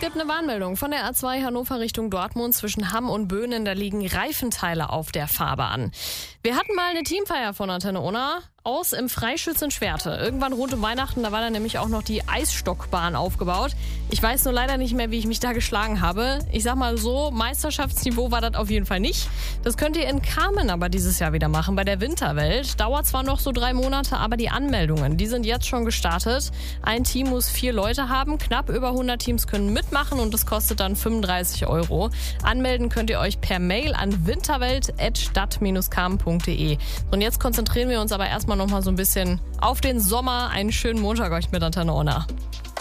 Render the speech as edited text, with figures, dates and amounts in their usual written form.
gibt eine Warnmeldung von der A2 Hannover Richtung Dortmund zwischen Hamm und Böhnen. Da liegen Reifenteile auf der Fahrbahn. Wir hatten mal eine Teamfeier von Antenne Unna aus im Freischützenschwerte. Irgendwann rund um Weihnachten, da war dann nämlich auch noch die Eisstockbahn aufgebaut. Ich weiß nur leider nicht mehr, wie ich mich da geschlagen habe. Ich sag mal so, Meisterschaftsniveau war das auf jeden Fall nicht. Das könnt ihr in Kamen aber dieses Jahr wieder machen, bei der Winterwelt. Dauert zwar noch so 3 Monate, aber die Anmeldungen, die sind jetzt schon gestartet. Ein Team muss 4 Leute haben, knapp über 100 Teams können mitmachen und das kostet dann 35 €. Anmelden könnt ihr euch per Mail an winterwelt@stadt-kamen.de. Und jetzt konzentrieren wir uns aber erstmal noch mal so ein bisschen auf den Sommer. Einen schönen Montag euch mit Antenne Unna.